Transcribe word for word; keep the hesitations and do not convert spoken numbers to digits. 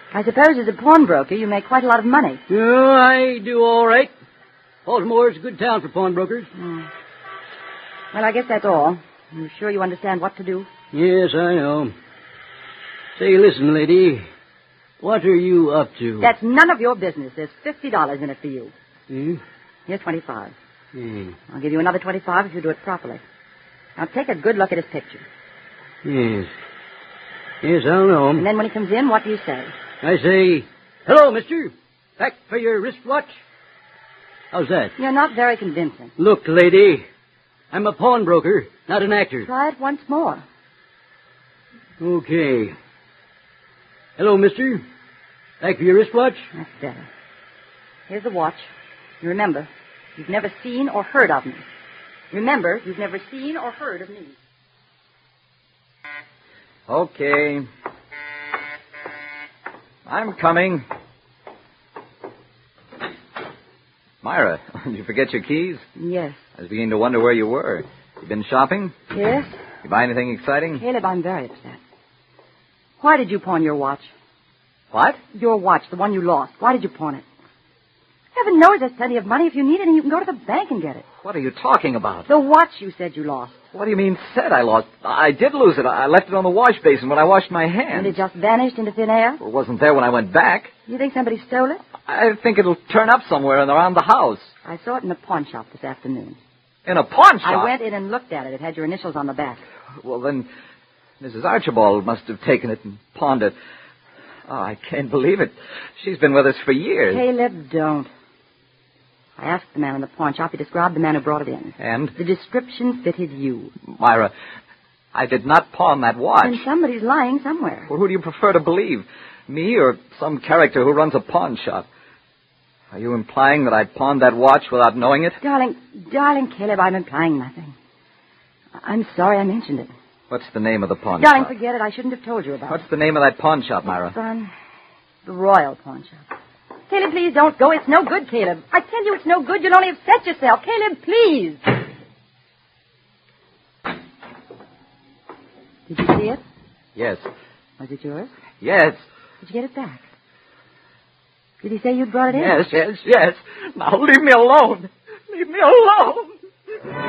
I suppose as a pawnbroker you make quite a lot of money. Oh, I do all right. Baltimore's a good town for pawnbrokers. Hmm. Well, I guess that's all. You sure you understand what to do? Yes, I know. Say, listen, lady. What are you up to? That's none of your business. There's fifty dollars in it for you. Hmm? Here's twenty-five. Hmm. I'll give you another twenty-five if you do it properly. Now take a good look at his picture. Yes. Yes, I'll know. And then when he comes in, what do you say? I say, hello, mister. Back for your wristwatch? How's that? You're not very convincing. Look, lady, I'm a pawnbroker, not an actor. Try it once more. Okay. Hello, mister. Back for your wristwatch? That's better. Here's the watch. You remember, you've never seen or heard of me. Remember, you've never seen or heard of me. Okay. I'm coming. Myra, did you forget your keys? Yes. I was beginning to wonder where you were. You been shopping? Yes? You buy anything exciting? Caleb, I'm very upset. Why did you pawn your watch? What? Your watch, the one you lost. Why did you pawn it? Heaven knows there's plenty of money. If you need it, you can go to the bank and get it. What are you talking about? The watch you said you lost. What do you mean, said I lost? I did lose it. I left it on the wash basin when I washed my hands. And it just vanished into thin air? Well, it wasn't there when I went back. You think somebody stole it? I think it'll turn up somewhere and around the house. I saw it in a pawn shop this afternoon. In a pawn shop? I went in and looked at it. It had your initials on the back. Well, then, Missus Archibald must have taken it and pawned it. Oh, I can't believe it. She's been with us for years. Caleb, don't. I asked the man in the pawn shop. He described the man who brought it in. And? The description fitted you. Myra, I did not pawn that watch. And somebody's lying somewhere. Well, who do you prefer to believe? Me or some character who runs a pawn shop? Are you implying that I pawned that watch without knowing it? Darling, darling Caleb, I'm implying nothing. I'm sorry I mentioned it. What's the name of the pawn Darling, shop? forget it. I shouldn't have told you about What's it. the name of that pawn shop, Myra? Son, the Royal Pawn Shop. Caleb, please don't go. It's no good, Caleb. I tell you it's no good. You'll only upset yourself. Caleb, please. Did you see it? Yes. Was it yours? Yes. Did you get it back? Did he say you'd brought it in? Yes, yes, yes. Now leave me alone. Leave me alone.